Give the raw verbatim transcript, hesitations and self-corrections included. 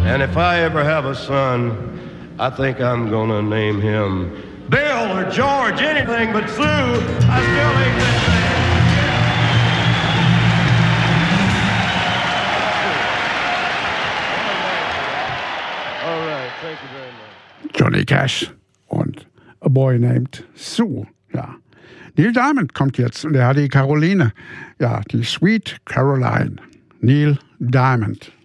And if I ever have a son, I think I'm gonna name him Bill or George, anything but Sue. I still ain't that man. All right, thank you very much. Johnny Cash und A Boy Named Sue, ja. Neil Diamond kommt jetzt und er hat die Caroline, ja, die Sweet Caroline. Neil Diamond.